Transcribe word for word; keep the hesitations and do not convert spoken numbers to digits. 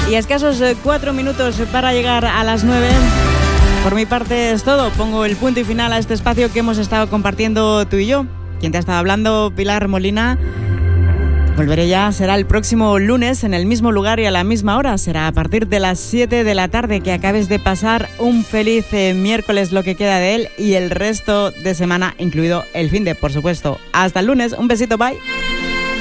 Y a escasos cuatro minutos para llegar a las nueve. Por mi parte es todo. Pongo el punto y final a este espacio que hemos estado compartiendo tú y yo. Quien te ha estado hablando, Pilar Molina. Volveré ya, será el próximo lunes en el mismo lugar y a la misma hora. Será a partir de las siete de la tarde. Que acabes de pasar un feliz eh, miércoles, lo que queda de él, y el resto de semana, incluido el finde, por supuesto. Hasta el lunes, un besito, bye.